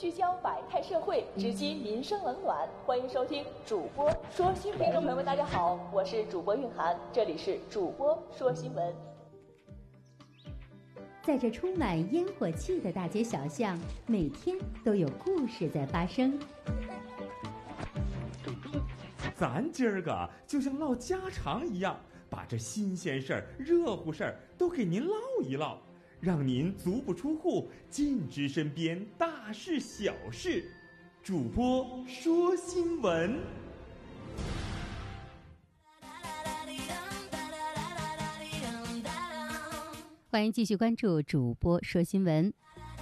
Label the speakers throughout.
Speaker 1: 聚焦百态社会，直击民生冷暖。欢迎收听主播说新闻。听众朋友们，大家好，我是主播韵涵，这里是主播说新闻。
Speaker 2: 在这充满烟火气的大街小巷，每天都有故事在发生。
Speaker 3: 咱今儿个就像唠家常一样，把这新鲜事儿、热乎事儿都给您唠一唠，让您足不出户，尽知身边大事小事。主播说新闻。
Speaker 2: 欢迎继续关注主播说新闻。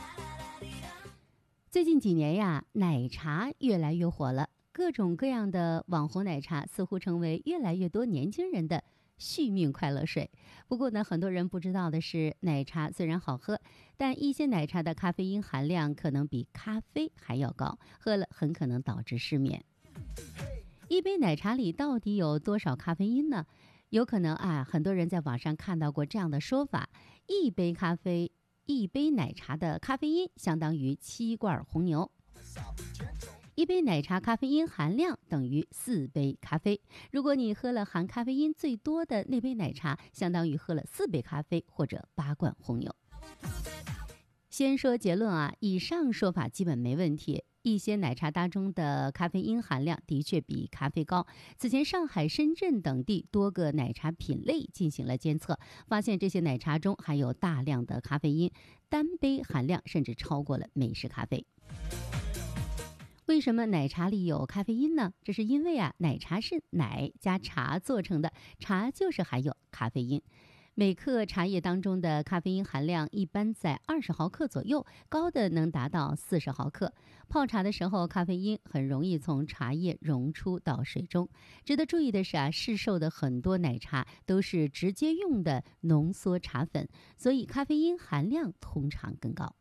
Speaker 2: 最近几年呀，奶茶越来越火了，各种各样的网红奶茶似乎成为越来越多年轻人的续命快乐水。不过呢，很多人不知道的是，奶茶虽然好喝，但一些奶茶的咖啡因含量可能比咖啡还要高，喝了很可能导致失眠。一杯奶茶里到底有多少咖啡因呢？有可能很多人在网上看到过这样的说法：一杯奶茶的咖啡因相当于7罐红牛。一杯奶茶咖啡因含量等于4杯咖啡。如果你喝了含咖啡因最多的那杯奶茶，相当于喝了4杯咖啡或者8罐红牛。先说结论以上说法基本没问题。一些奶茶当中的咖啡因含量的确比咖啡高。此前上海、深圳等地多个奶茶品类进行了监测，发现这些奶茶中含有大量的咖啡因，单杯含量甚至超过了美式咖啡。为什么奶茶里有咖啡因呢？这是因为奶茶是奶加茶做成的，茶就是含有咖啡因。每克茶叶当中的咖啡因含量一般在20毫克左右，高的能达到40毫克。泡茶的时候，咖啡因很容易从茶叶溶出到水中。值得注意的是市售的很多奶茶都是直接用的浓缩茶粉，所以咖啡因含量通常更高。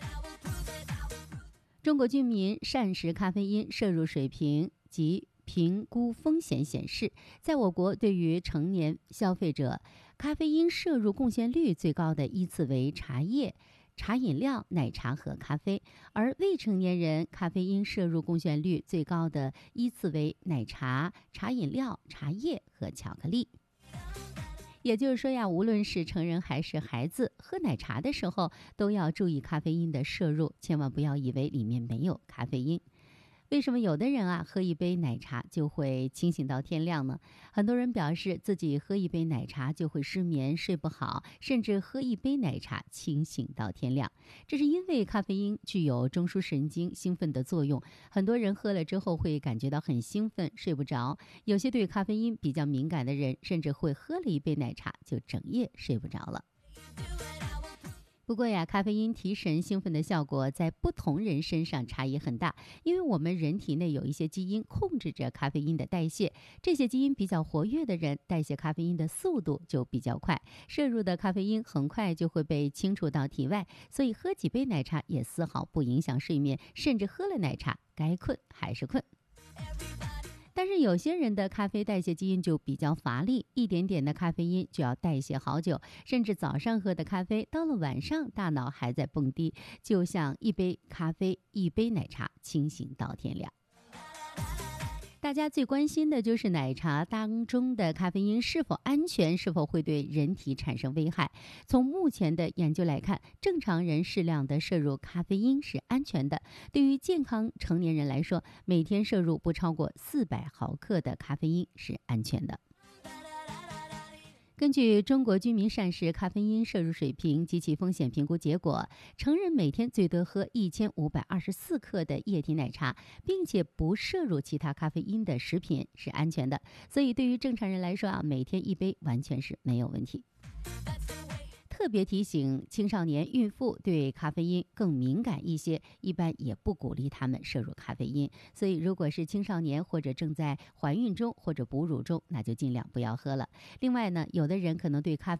Speaker 2: 中国居民膳食咖啡因摄入水平及评估风险显示，在我国对于成年消费者，咖啡因摄入贡献率最高的依次为茶叶、茶饮料、奶茶和咖啡，而未成年人咖啡因摄入贡献率最高的依次为奶茶、茶饮料、茶叶和巧克力。也就是说无论是成人还是孩子，喝奶茶的时候都要注意咖啡因的摄入，千万不要以为里面没有咖啡因。为什么有的人喝一杯奶茶就会清醒到天亮呢？很多人表示自己喝一杯奶茶就会失眠、睡不好，甚至喝一杯奶茶清醒到天亮。这是因为咖啡因具有中枢神经兴奋的作用，很多人喝了之后会感觉到很兴奋，睡不着。有些对咖啡因比较敏感的人，甚至会喝了一杯奶茶就整夜睡不着了。不过咖啡因提神兴奋的效果在不同人身上差异很大，因为我们人体内有一些基因控制着咖啡因的代谢，这些基因比较活跃的人，代谢咖啡因的速度就比较快，摄入的咖啡因很快就会被清除到体外，所以喝几杯奶茶也丝毫不影响睡眠，甚至喝了奶茶该困还是困。但是有些人的咖啡代谢基因就比较乏力，一点点的咖啡因就要代谢好久，甚至早上喝的咖啡到了晚上大脑还在蹦迪，就像一杯咖啡一杯奶茶清醒到天亮。大家最关心的就是奶茶当中的咖啡因是否安全，是否会对人体产生危害。从目前的研究来看，正常人适量的摄入咖啡因是安全的。对于健康成年人来说，每天摄入不超过400毫克的咖啡因是安全的。根据中国居民膳食咖啡因摄入水平及其风险评估结果，成人每天最多喝1524克的液体奶茶，并且不摄入其他咖啡因的食品是安全的。所以对于正常人来说每天一杯完全是没有问题。特别提醒青少年、孕妇对咖啡因更敏感一些，一般也不鼓励他们摄入咖啡因。所以如果是青少年或者正在怀孕中或者哺乳中，那就尽量不要喝了。另外呢，有的人可能对咖